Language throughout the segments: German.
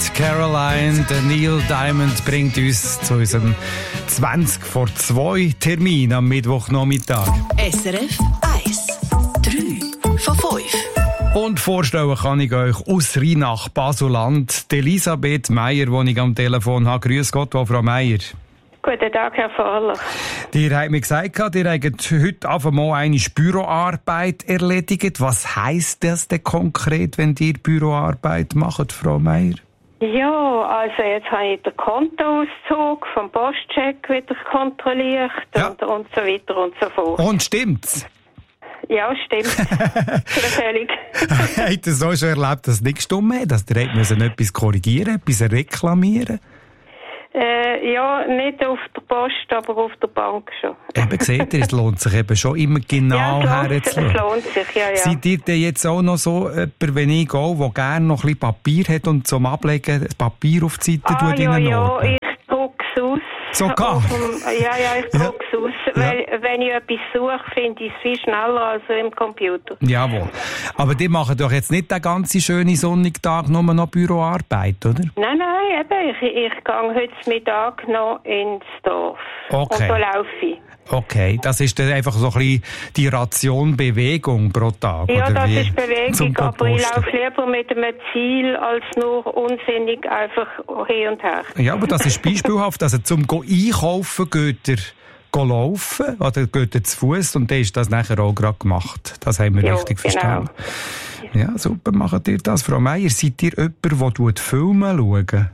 Caroline. Der Neil Diamond bringt uns zu unserem 20 vor 2 Termin am Mittwochnachmittag. SRF 1, 3 von 5. Und vorstellen kann ich euch aus Rheinach, Baselland, Elisabeth Meier, die ich am Telefon habe. Grüß Gott, Frau Meier. Guten Tag, Herr Fahler. Ihr habt mir gesagt, ihr habt heute einfach mal eine Büroarbeit erledigt. Was heisst das denn konkret, wenn ihr Büroarbeit macht, Frau Meier? Ja, also jetzt habe ich den Kontoauszug vom Postcheck wieder kontrolliert und so weiter und so fort. Und stimmt's? Ja, stimmt. Zufällig. Habt ihr so schon erlebt, dass es nicht gestimmt hat? Dass ihr etwas korrigieren, etwas reklamieren? Ja, nicht auf der Post, aber auf der Bank schon. Eben, seht ihr, es lohnt sich eben schon immer genau herzuschauen. Es lohnt sich, ja. Seid ihr denn jetzt auch noch so jemand, wenn ich gehe, der gerne noch ein bisschen Papier hat und zum Ablegen Papier auf die Seite ja, ich druck's aus. Sogar? Ich druck's aus. Weil, wenn ich etwas suche, finde ich es viel schneller als im Computer. Jawohl. Aber die machen doch jetzt nicht den ganzen schönen sonnigen Tag nur noch Büroarbeit, oder? Nein, eben. Ich gehe heute Mittag noch ins Dorf. Okay. Und da laufe ich. Okay, das ist dann einfach so ein bisschen die Ration Bewegung pro Tag, ja, oder das wie? ist Bewegung, aber ich laufe lieber mit einem Ziel, als nur unsinnig einfach hin und her. Ja, aber das ist beispielhaft. Also zum Einkaufen geht ihr laufen oder geht ihr zu Fuß und dann ist das nachher auch gerade gemacht. Das haben wir richtig verstanden. Genau. Ja, super, macht ihr das. Frau Meier, seid ihr jemand, der Filme schaut?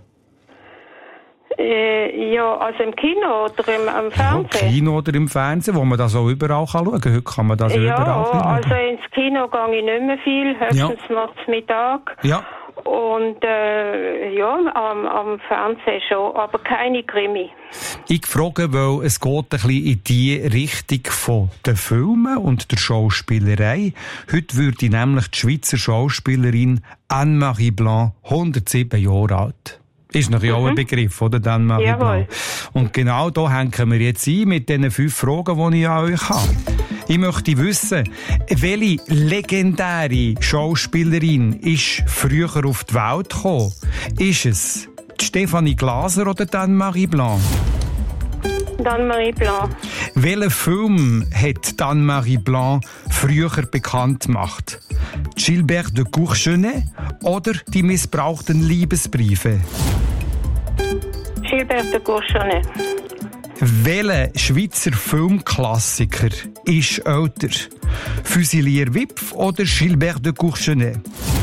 Ja, also im Kino oder im Fernsehen? Ja, im Kino oder im Fernsehen, wo man das auch überall schauen kann. Heute kann man das überall schauen. Also ins Kino gehe ich nicht mehr viel, höchstens noch zum Mittag. Ja. Und am Fernsehen schon, aber keine Krimi. Ich frage, weil es geht ein bisschen in die Richtung von den Filmen und der Schauspielerei. Heute würde nämlich die Schweizer Schauspielerin Anne-Marie Blanc 107 Jahre alt. Ist natürlich auch ein Begriff, oder? Anne-Marie Blanc. Und genau da hängen wir jetzt ein mit diesen 5 Fragen, die ich an euch habe. Ich möchte wissen, welche legendäre Schauspielerin ist früher auf die Welt gekommen? Ist es die Stefanie Glaser oder die Anne-Marie Blanc? Anne-Marie Blanc. Welchen Film hat Anne-Marie Blanc früher bekannt gemacht? Gilbert de Courchenet oder die missbrauchten Liebesbriefe? Gilbert de Courchenet. Welcher Schweizer Filmklassiker ist älter? Fusilier Wipf oder Gilbert de Courchenet?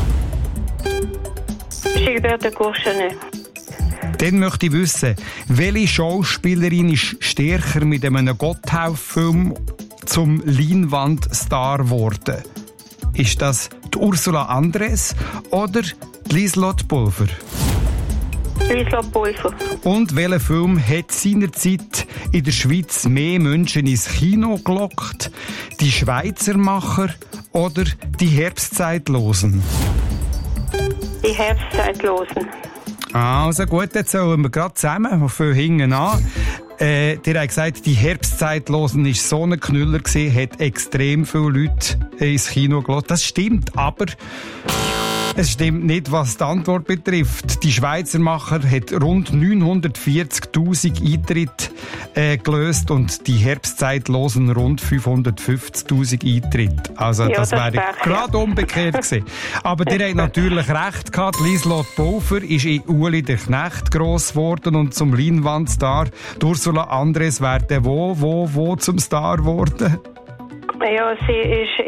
Gilbert de Courchenet. Dann möchte ich wissen, welche Schauspielerin ist stärker mit einem Gotthelf-Film zum Leinwandstar geworden? Ist das die Ursula Andress oder die Lieselotte Pulver? Lieselotte Pulver. Und welcher Film hat seinerzeit in der Schweiz mehr Menschen ins Kino gelockt? Die Schweizermacher oder die Herbstzeitlosen? Die Herbstzeitlosen. Also gut, jetzt sollen wir gerade zusammen von hinten an. Ihr habt gesagt, die Herbstzeitlosen war so ein Knüller gewesen, hat extrem viele Leute ins Kino gelassen. Das stimmt, aber es stimmt nicht, was die Antwort betrifft. Die Schweizermacher hat rund 940'000 Eintritte gelöst und die Herbstzeitlosen rund 550'000 Eintritte. Also ja, das wäre gerade umgekehrt gewesen. Aber ihr habt natürlich recht gehabt. Lieselotte Pulver ist in Ueli der Knecht gross geworden und zum Leinwandstar. Ursula Andress wäre wo zum Star geworden? Ja, sie ist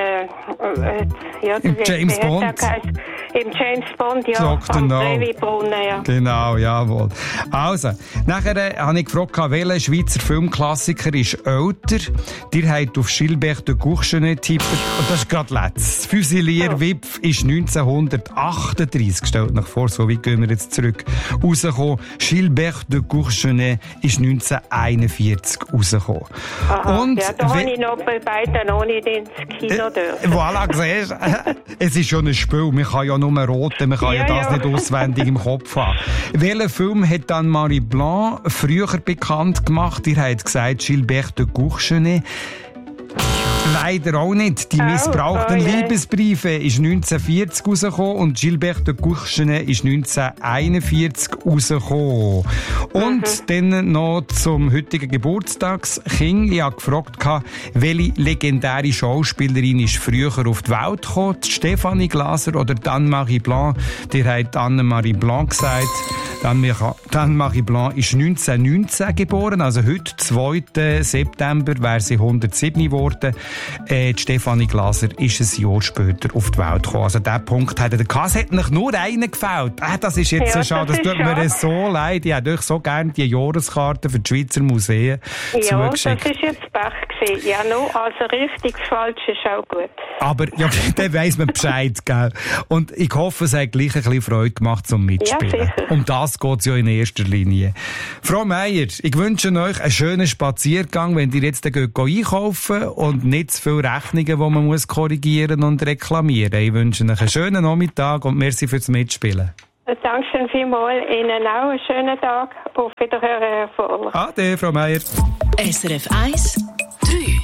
in James Bond. Im James Bond, ja. Dr. No. Trevi-Brunnen, ja. Genau, jawohl. Also, nachher habe ich gefragt, welcher Schweizer Filmklassiker ist älter? Ihr habt auf Gilbert de Courchenet tippt. Und das ist gerade letztes. Fusilier Wipf ist 1938, stellt euch vor, so weit gehen wir jetzt zurück, rausgekommen. Gilbert de Courchenet ist 1941 rausgekommen. Aha, und ja, da habe ich noch bei beiden noch nicht ins Kino dürfen. Voilà, siehst du? Es ist schon ein Spiel, man kann ja nur roten, man kann ja das nicht auswendig im Kopf haben. Welchen Film hat Anne-Marie Blanc früher bekannt gemacht? Ihr habt gesagt, Gilbert de Courchenet. Leider auch nicht. Die missbrauchten Liebesbriefe ist 1940 rausgekommen und Gilbert de Courchenet ist 1941 rausgekommen. Und dann noch zum heutigen Geburtstagskind. Ich habe gefragt, welche legendäre Schauspielerin ist früher auf die Welt gekommen? Stefanie Glaser oder Anne-Marie Blanc? Die hat Anne-Marie Blanc gesagt. Anne-Marie Blanc ist 1919 geboren, also heute, 2. September, wäre sie 107 geworden. Die Stefanie Glaser ist ein Jahr später auf die Welt gekommen. Also diesen Punkt hat er. Es hat noch nur einen gefällt. Das ist jetzt so schade. Das tut mir so leid. Ich hätte euch so gerne die Jahreskarte für die Schweizer Museen zugeschickt. Das ist jetzt Pech gewesen. Ja, nur also richtig falsch ist auch gut. Aber ja, dann weiss man Bescheid, gell? Und ich hoffe, es hat gleich ein bisschen Freude gemacht zum Mitspielen. Ja, sicher. Um das geht es ja in erster Linie. Frau Meier, ich wünsche euch einen schönen Spaziergang, wenn ihr jetzt einkaufen und nicht zu viele Rechnungen, die man muss korrigieren und reklamieren. Ich wünsche euch einen schönen Nachmittag und merci fürs Mitspielen. Dankeschön vielmals. Ihnen auch einen schönen Tag. Auf Wiederhören, Herr Vorler. Ade, Frau Meier. SRF 1